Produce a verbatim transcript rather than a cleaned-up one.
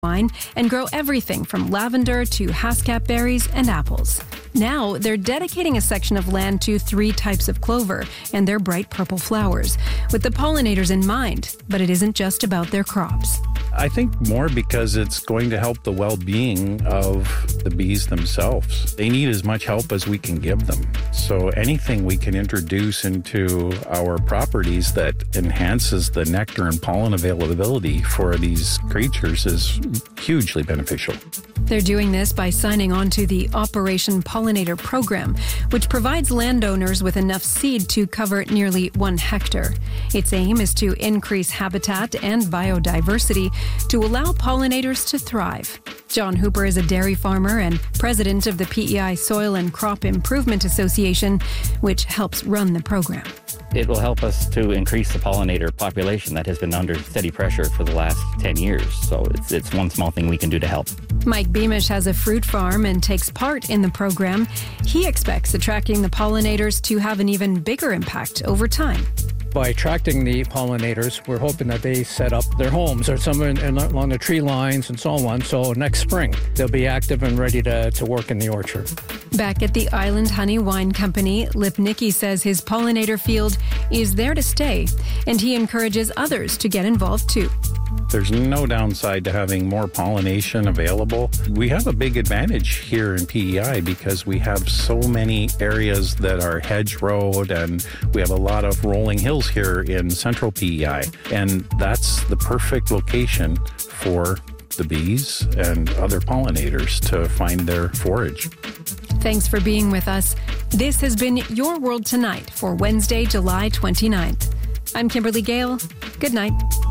wine and grow everything from lavender to haskap berries and apples. Now, they're dedicating a section of land to three types of clover and their bright purple flowers, with the pollinators in mind, but it isn't just about their crops. I think more because it's going to help the well-being of the bees themselves. They need as much help as we can give them. So anything we can introduce into our properties that enhances the nectar and pollen availability for these creatures is hugely beneficial. They're doing this by signing on to the Operation Pollinator program, which provides landowners with enough seed to cover nearly one hectare. Its aim is to increase habitat and biodiversity to allow pollinators to thrive. John Hooper is a dairy farmer and president of the P E I Soil and Crop Improvement Association, which helps run the program. It will help us to increase the pollinator population that has been under steady pressure for the last ten years. So it's, it's one small thing we can do to help. Mike Beamish has a fruit farm and takes part in the program. He expects attracting the pollinators to have an even bigger impact over time. By attracting the pollinators, we're hoping that they set up their homes or somewhere in, in, along the tree lines and so on. So next spring, they'll be active and ready to, to work in the orchard. Back at the Island Honey Wine Company, Lipnicki says his pollinator field is there to stay, and he encourages others to get involved too. There's no downside to having more pollination available. We have a big advantage here in P E I because we have so many areas that are hedgerowed, and we have a lot of rolling hills here in central P E I. And that's the perfect location for the bees and other pollinators to find their forage. Thanks for being with us. This has been Your World Tonight for Wednesday, July twenty-ninth. I'm Kimberly Gale. Good night.